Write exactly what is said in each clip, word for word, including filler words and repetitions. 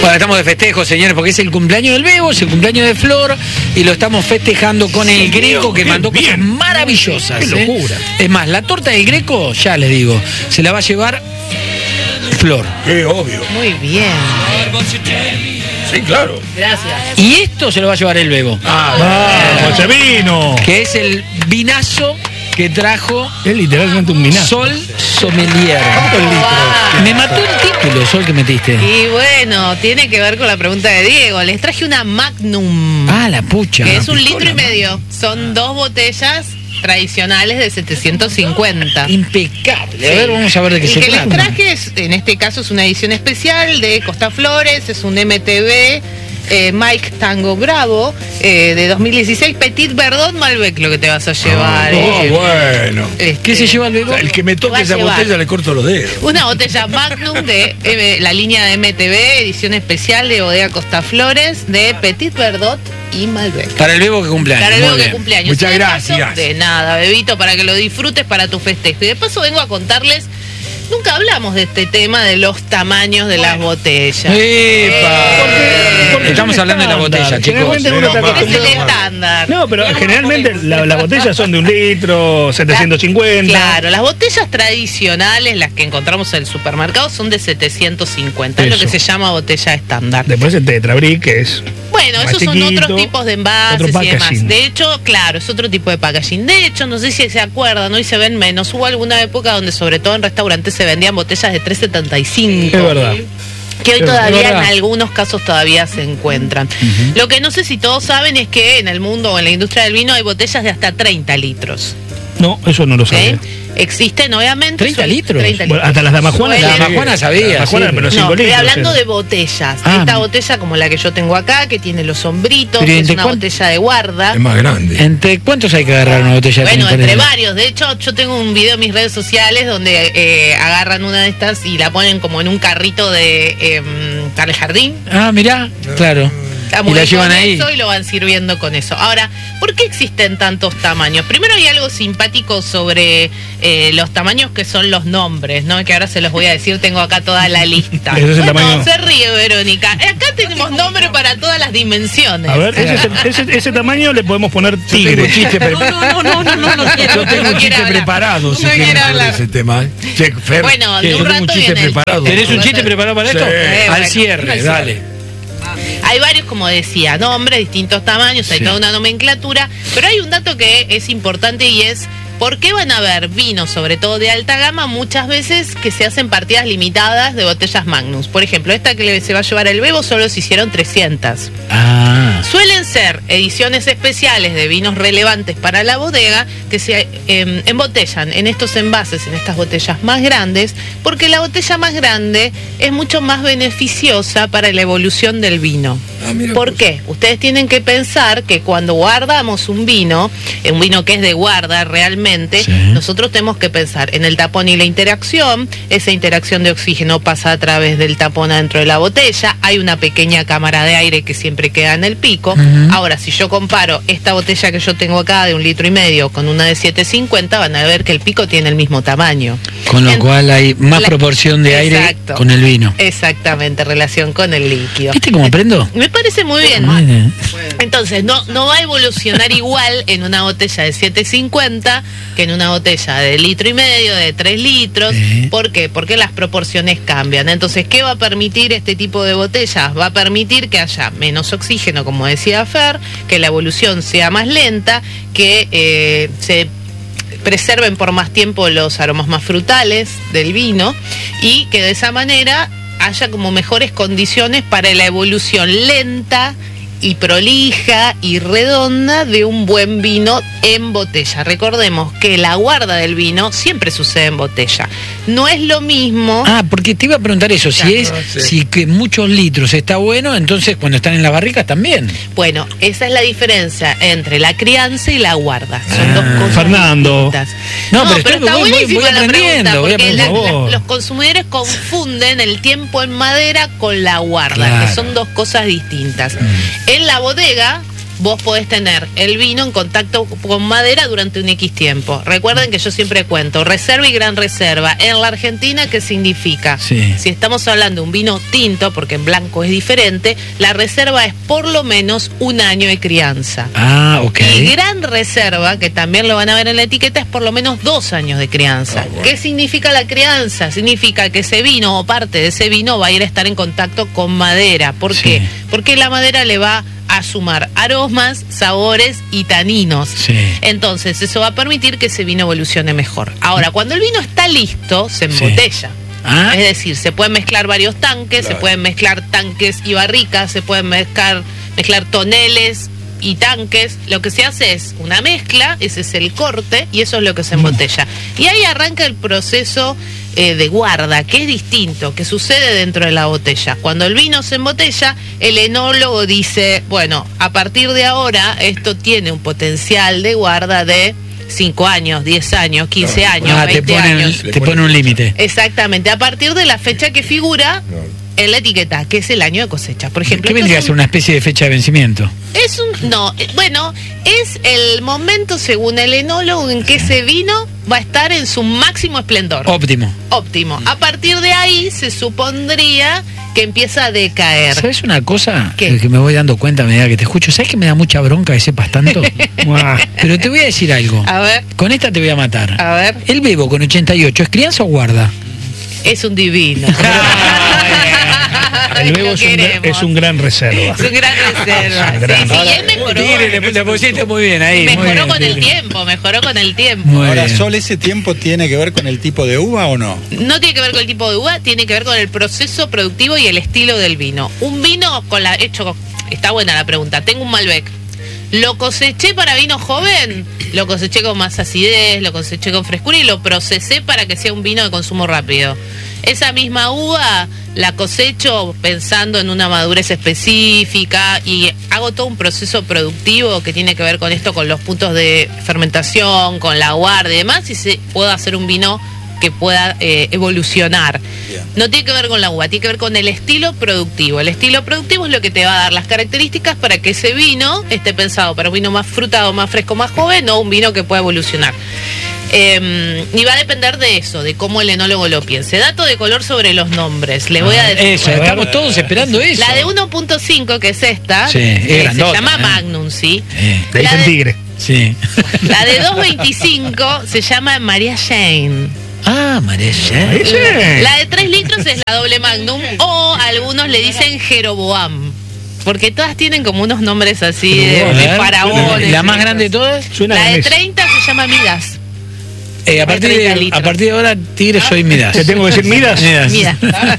Bueno, estamos de festejo, señores, porque es el cumpleaños del Bebo, es el cumpleaños de Flor, y lo estamos festejando con el Greco, que mandó cosas maravillosas. Qué locura. ¿eh? Es más, la torta del Greco, ya les digo, se la va a llevar Flor. Qué obvio. Muy bien. Sí, claro. Gracias. Y esto se lo va a llevar el Bebo, Ah, ese vino. que es el vinazo que trajo Es literalmente un vinazo. Sol Sommelier. Wow. Me mató el título, Sol, que metiste. Y bueno, tiene que ver con la pregunta de Diego. Les traje una Magnum, Ah, la pucha. que es un litro y medio. Son dos botellas tradicionales de setecientos cincuenta. Impecable. A ver, vamos a ver de qué El se que les trata. traje, es, en este caso, es una edición especial de Costa Flores, es un M T V eh, Mike Tango Bravo eh, de dos mil dieciséis, Petit Verdot Malbec, lo que te vas a llevar. Oh, eh. bueno. Este, ¿Qué se lleva el Bebo? El que me Va toque a esa llevar botella le corto los dedos. una botella Magnum de eh, la línea de M T V, edición especial de Bodega Costa Flores, de Petit Verdot y Malbec. Para el Bebo que cumpleaños. Para el Muy Bebo que bien. cumpleaños. Muchas Y de paso, gracias. de nada, Bebito, para que lo disfrutes para tu festejo. Y de paso vengo a contarles, nunca hablamos de este tema de los tamaños de las botellas. ¡Epa! Porque Estamos son hablando de la estándar. botella, chicos. Generalmente uno está ¿Cuál es el acostumbrado- estándar? No, pero generalmente la- las botellas son de un litro, setecientos cincuenta. Claro, las botellas tradicionales, las que encontramos en el supermercado, son de setecientos cincuenta, es lo Eso. que se llama botella estándar. Después el Tetrabric, que es Bueno, más esos son chiquito, otros tipos de envases otro y demás. packaging. De hecho, claro, es otro tipo de packaging. De hecho, no sé si se acuerdan, hoy se ven menos. Hubo alguna época donde, sobre todo en restaurantes, se vendían botellas de tres setenta y cinco. Es verdad. Que hoy Es todavía en verdad. algunos casos todavía se encuentran. Lo que no sé si todos saben es que en el mundo o en la industria del vino hay botellas de hasta treinta litros. No, eso no lo ¿eh? sabía. Existen, obviamente. ¿treinta suelen- litros? treinta Bueno, hasta las damajuanas. Suelen- La damajuana sabía, La damajuana, sí. pero No, cinco estoy litros. hablando eh. de botellas. Ah. Esta botella como la que yo tengo acá, que tiene los sombritos, Pero es ¿entre una cuán- botella de guarda. Es más grande. ¿Entre cuántos hay que agarrar una botella de Bueno, treinta entre litros? varios. De hecho, yo tengo un video en mis redes sociales donde eh, agarran una de estas y la ponen como en un carrito de eh, para el jardín. Ah, mirá, claro. Está Y muy la bien llevan con ahí. eso y lo van sirviendo con eso. Ahora, ¿por qué existen tantos tamaños? Primero hay algo simpático sobre eh, los tamaños, que son los nombres, ¿no? Que ahora se los voy a decir, tengo acá toda la lista. Ese es el Bueno, tamaño. se ríe Verónica. Acá tenemos nombre para todas las dimensiones. A ver, ese, ese- ese tamaño le podemos poner tigre. tengo un chiste No, no, no, no, no, no quiero. Yo tengo no un quiere chiste hablar. preparado, No si quiere quieren hablar. sobre ese tema. ¿eh? Che, Fer, Bueno, que de yo un tengo un rato chiste viene el preparado. chiste. ¿Tenés un chiste preparado para Sí. esto? Eh, Al bueno, cierre, al dale. Hay varios, como decía, nombres, distintos tamaños, hay Sí. toda una nomenclatura, pero hay un dato que es importante y es por qué van a haber vinos, sobre todo de alta gama, muchas veces que se hacen partidas limitadas de botellas Magnus. Por ejemplo, esta que le- se va a llevar el Bebo solo se hicieron trescientas. Ah. Suelen ser ediciones especiales de vinos relevantes para la bodega que se eh, embotellan en estos envases, en estas botellas más grandes, porque la botella más grande es mucho más beneficiosa para la evolución del vino. Ah, mira, ¿Por pues. qué? Ustedes tienen que pensar que cuando guardamos un vino, eh, un vino que es de guarda realmente, Sí. nosotros tenemos que pensar en el tapón y la interacción. Esa interacción de oxígeno pasa a través del tapón adentro de la botella. Hay una pequeña cámara de aire que siempre queda en el pico. Ujú. Ahora, si yo comparo esta botella que yo tengo acá de un litro y medio con una de siete cincuenta, van a ver que el pico tiene el mismo tamaño. Con lo En- cual hay más la- proporción de aire Exacto. con el vino. Exactamente, relación con el líquido. ¿Viste cómo aprendo? Me parece muy bien. Muy bien. Entonces, no, no va a evolucionar igual en una botella de siete cincuenta que en una botella de litro y medio, de tres litros. Sí. ¿Por qué? Porque las proporciones cambian. Entonces, ¿qué va a permitir este tipo de botellas? Va a permitir que haya menos oxígeno, como decía Fer, que la evolución sea más lenta, que eh, se preserven por más tiempo los aromas más frutales del vino y que de esa manera haya como mejores condiciones para la evolución lenta y prolija y redonda de un buen vino en botella. Recordemos que la guarda del vino siempre sucede en botella. No es lo mismo. Ah, porque te iba a preguntar eso, si es, Claro, sí. si que muchos litros está bueno, entonces cuando están en las barricas también. Bueno, esa es la diferencia entre la crianza y la guarda. Son Ah. dos cosas Fernando. distintas. No, No, pero pero, estoy- está voy- voy- buenísima voy la aprendiendo, pregunta, voy porque aprendiendo. la- la- Por los consumidores confunden el tiempo en madera con la guarda, Claro. que son dos cosas distintas. En la bodega, vos podés tener el vino en contacto con madera durante un X tiempo. Recuerden que yo siempre cuento, reserva y gran reserva. En la Argentina, ¿qué significa? Sí. Si estamos hablando de un vino tinto, porque en blanco es diferente, la reserva es por lo menos un año de crianza. Ah, ok. Y gran reserva, que también lo van a ver en la etiqueta, es por lo menos dos años de crianza. Ah, bueno. ¿Qué significa la crianza? Significa que ese vino o parte de ese vino va a ir a estar en contacto con madera. ¿Por Sí. qué? Porque la madera le va a sumar aromas, sabores y taninos. Sí. Entonces, eso va a permitir que ese vino evolucione mejor. Ahora, cuando el vino está listo, se Sí. embotella. Ah, Es decir, se pueden mezclar varios tanques, Claro. se pueden mezclar tanques y barricas, se pueden mezclar, mezclar toneles y tanques. Lo que se hace es una mezcla, ese es el corte, y eso es lo que se embotella. Y ahí arranca el proceso eh, de guarda, que es distinto, que sucede dentro de la botella. Cuando el vino se embotella, el enólogo dice, bueno, a partir de ahora esto tiene un potencial de guarda de cinco años, diez años, quince años, ah, te veinte ponen, años. te pone un límite. Exactamente, a partir de la fecha que figura Claro. en la etiqueta, que es el año de cosecha. Por ejemplo, ¿Qué vendría a esto ser una especie de fecha de vencimiento? es un, es un- no, eh, bueno, es el momento según el enólogo en que ese vino va a estar en su máximo esplendor. Óptimo. Óptimo. A partir de ahí se supondría que empieza a decaer. ¿Sabes una cosa ¿Qué? que me voy dando cuenta a medida que te escucho? ¿Sabes que me da mucha bronca que sepas tanto? Buah. Pero te voy a decir algo. A ver, Con esta te voy a matar. a ver, El Bebo con ochenta y ocho, ¿es crianza o guarda? es un divino. El Bebo Lo es un, queremos. es un gran reserva. Es un gran reserva. Es un gran. Sí, sí, él mejoró. Tigre, le, le pusiste muy bien ahí. muy Mejoró bien, con el Tigre. tiempo, mejoró con el tiempo. Muy Ahora, bien. Sol, ¿ese tiempo tiene que ver con el tipo de uva o no? No tiene que ver con el tipo de uva, tiene que ver con el proceso productivo y el estilo del vino. Un vino con la hecho, está buena la pregunta. Tengo un Malbec. ¿Lo coseché para vino joven? Lo coseché con más acidez, lo coseché con frescura y lo procesé para que sea un vino de consumo rápido. Esa misma uva la cosecho pensando en una madurez específica y hago todo un proceso productivo que tiene que ver con esto, con los puntos de fermentación, con la guardia y demás, y se puedo hacer un vino que pueda eh, evolucionar. Bien. No tiene que ver con la uva, tiene que ver con el estilo productivo. El estilo productivo es lo que te va a dar las características para que ese vino esté pensado para un vino más frutado, más fresco, más joven, o un vino que pueda evolucionar. Eh, y va a depender de eso, de cómo el enólogo lo piense. Dato de color sobre los nombres. Le voy a decir. Eso, estamos todos esperando eso. La de uno punto cinco, que es esta, Sí, es eh, se grandota, llama ¿eh? Magnum, ¿sí? Eh, Le La dicen de- tigre. sí. La de dos veinticinco se llama María Jane. Ah, María. Ahí sí. La de tres litros es la doble Magnum, o algunos le dicen Jeroboam. Porque todas tienen como unos nombres así de, A de ver, faraones. ¿la más grande de todas? Suena La de ganés. treinta se llama Midas. Eh, a, partir treinta de, litros. a partir de ahora, Tigre, soy Midas. ¿Te tengo que decir Midas? Midas. Midas.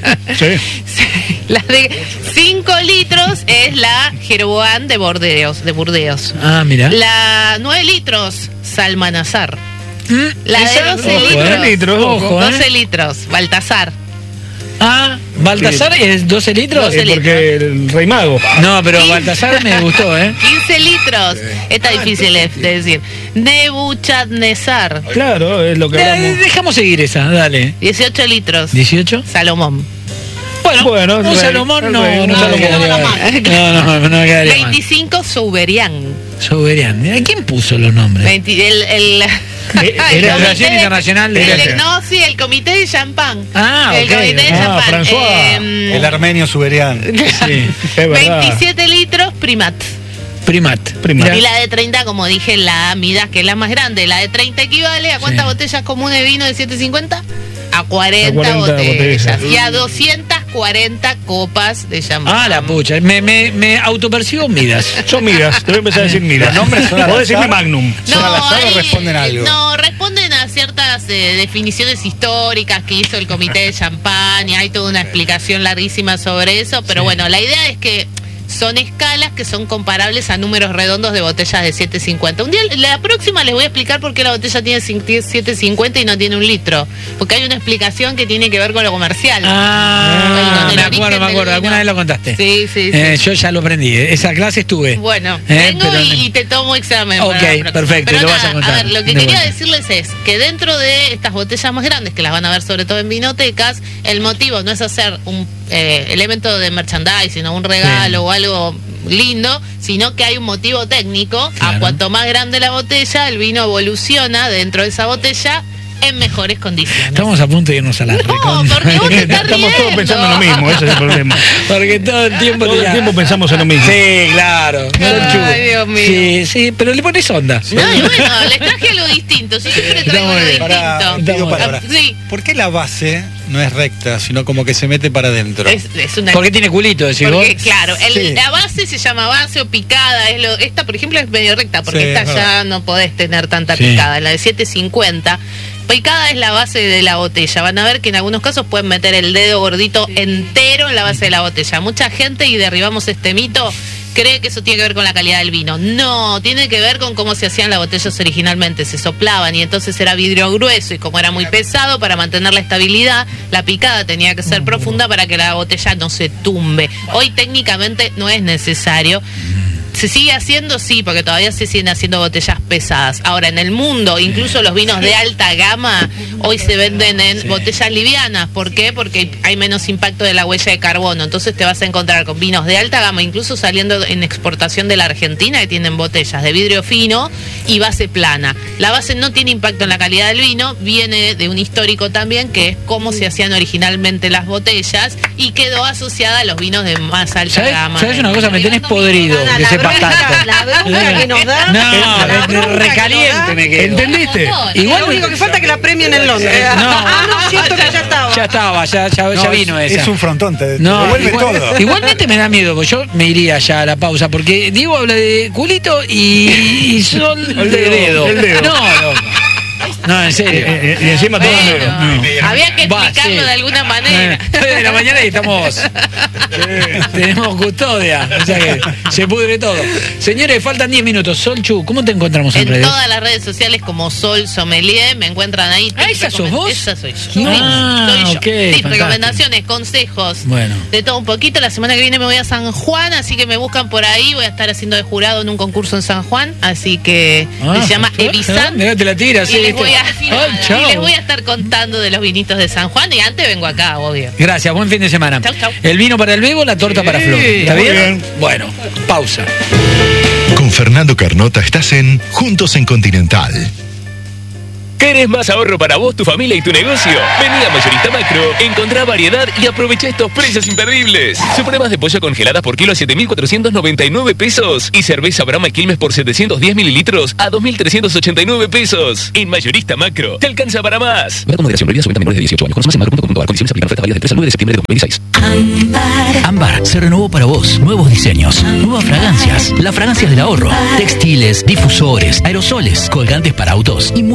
Sí. La de cinco litros es la Jeroboam de Bordeos, de Burdeos. Ah, mira. La nueve litros, Salmanazar. Mm, La de esa- doce ojo, litros. eh. litros, Ojo, eh. doce litros, Baltasar. Ah, ¿Baltasar es doce litros? doce Eh, porque el rey mago. No, pero Sí. Baltasar me gustó, ¿eh? quince litros. Está difícil de de decir. Nebuchadnezzar. Claro, es lo que Eh, hablamos. Dejamos seguir esa, dale. dieciocho litros. ¿dieciocho? Salomón. Bueno, Bueno, un el rey, Salomón el no, rey, un no, Salomón. quedaría mal. no, no, no me quedaría mal. veinticinco, Souberian. Soberano. Mira, ¿quién puso los nombres? veinte, el, el, Eh, el era comité Relación de- Internacional de el- Leche. No, sí, el comité de champán. Ah, el ok. comité de Ah, champán. François. Em, El armenio suberiano. Sí. Es verdad. veintisiete litros, Primat. Primat. Primat. Mira. Y la de treinta, como dije, la Midas, que es la más grande. La de treinta equivale a cuántas Sí. botellas comunes de vino de siete cincuenta? A cuarenta, A cuarenta botellas. botellas. Y a doscientas cuarenta copas de champán. Ah, la pucha. Me, me, me autopercibo Midas. Son Midas, te voy a empezar a decir Midas. Los nombres son al Podés decirme azar. Magnum. ¿Son al azar o hay- responden a algo? No, responden a ciertas eh, definiciones históricas que hizo el comité de champán y hay toda una explicación larguísima sobre eso, pero bueno, la idea es que son escalas que son comparables a números redondos de botellas de siete cincuenta. Un día, la próxima les voy a explicar por qué la botella tiene siete cincuenta y no tiene un litro, porque hay una explicación que tiene que ver con lo comercial. Ah, Con el me origen acuerdo, me del acuerdo. vino. Alguna vez lo contaste. Sí, sí, sí. Eh, yo ya lo aprendí. eh. Esa clase estuve. Bueno, Eh, vengo pero- y, y te tomo examen. Ok, para la próxima. perfecto, Pero lo vas a nada, contar. ver, lo que De quería vuelta. decirles es que dentro de estas botellas más grandes, que las van a ver sobre todo en vinotecas, el motivo no es hacer un eh, elemento de merchandising o un regalo o algo lindo, sino que hay un motivo técnico. Claro. A cuanto más grande la botella, el vino evoluciona dentro de esa botella en mejores condiciones. Estamos a punto de irnos a la No, recontra. porque vos te estás Estamos todos riendo. pensando en lo mismo, ese es el problema. Porque todo el tiempo Todo te- el tiempo pensamos en lo mismo. Sí, claro. Ay, Dios mío. Sí, sí, pero le pones onda. No, y bueno, les traje algo distinto. Yo siempre traigo Estamos algo bien. Pará, distinto. pido palabra. Sí. ¿Por qué la base no es recta, sino como que se mete para adentro? Es, es una Porque tiene culito, decís Porque, vos. claro, el- Sí. la base se llama base o picada. Es lo, esta, por ejemplo, es medio recta, porque Sí, esta es ya verdad. no podés tener tanta Sí. picada. La de siete cincuenta. Picada es la base de la botella. Van a ver que en algunos casos pueden meter el dedo gordito entero en la base de la botella. Mucha gente, y derribamos este mito, cree que eso tiene que ver con la calidad del vino. No, tiene que ver con cómo se hacían las botellas originalmente. Se soplaban y entonces era vidrio grueso, y como era muy pesado, para mantener la estabilidad, la picada tenía que ser profunda para que la botella no se tumbe. Hoy técnicamente no es necesario. ¿Se sigue haciendo? Sí, porque todavía se siguen haciendo botellas pesadas. Ahora, en el mundo, incluso los vinos de alta gama hoy se venden en Sí. botellas livianas. ¿Por qué? Porque hay menos impacto de la huella de carbono. Entonces te vas a encontrar con vinos de alta gama, incluso saliendo en exportación de la Argentina, que tienen botellas de vidrio fino y base plana. La base no tiene impacto en la calidad del vino, viene de un histórico también, que es cómo se hacían originalmente las botellas, y quedó asociada a los vinos de más alta ¿Sabes, gama. ¿Sabes una cosa? Me tenés podrido, Ana, que la sepas bronca- tanto. la bronca que nos da. No, la re- bronca que recaliente nos da. me quedo. ¿Entendiste? Igual Lo único que falta es que la premien en Londres. No. Ah, no, siento que ya estaba. Ya estaba, ya, ya, No, ya vino es, esa. es un frontón, te, te No, devuelve igual- todo. igualmente me da miedo, porque yo me iría ya a la pausa, porque Diego habla de culito y, y sol de El dedo, dedo. el dedo. No, loco. No, en serio. Eh, eh, y encima todo Bueno, negro. No. había que Va, explicarlo sí. de alguna manera. nueve de la mañana y estamos. Tenemos custodia. O sea que se pudre todo. Señores, faltan diez minutos. Solchu, ¿cómo te encontramos en, En redes? todas las redes sociales como Sol Sommelier, me encuentran ahí. Ah, Tips, ¿esa sos recomen- vos? Esa soy yo. Ah, soy yo. ok, Tips, fantástico. recomendaciones, consejos, Bueno. de todo un poquito. La semana que viene me voy a San Juan, así que me buscan por ahí. Voy a estar haciendo de jurado en un concurso en San Juan, así que Ah, se llama ah, Evisan. mirá, te la tiras, Y sí, les, ¿viste? voy a, Ay, chao. y les voy a estar contando de los vinitos de San Juan, y antes vengo acá, obvio. Gracias, buen fin de semana. Chau, chau. El vino para el bebo, la torta para Flor. ¿Está muy bien? bien. Bueno, pausa. Con Fernando Carnota estás en Juntos en Continental. ¿Querés más ahorro para vos, tu familia y tu negocio? Vení a Mayorista Macro, encontrá variedad y aprovecha estos precios imperdibles. Supremas de pollo congeladas por kilo a siete mil cuatrocientos noventa y nueve pesos. Y cerveza Brahma Quilmes por setecientos diez mililitros a dos mil trescientos ochenta y nueve pesos. En Mayorista Macro, te alcanza para más. Ver con moderación, prohibida su venta a menores de dieciocho años. Conoce más en macro punto com punto a r. Condiciones aplican. Ofertas válidas del tres al nueve de septiembre de dos mil dieciséis. Ámbar se renovó para vos. Nuevos diseños, nuevas fragancias, las fragancias del ahorro, textiles, difusores, aerosoles, colgantes para autos y